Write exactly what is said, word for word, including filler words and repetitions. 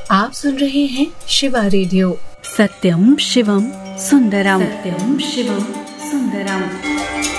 आप सुन रहे हैं शिवा रेडियो। सत्यम शिवम सुंदरम। सत्यम शिवम सुंदरम।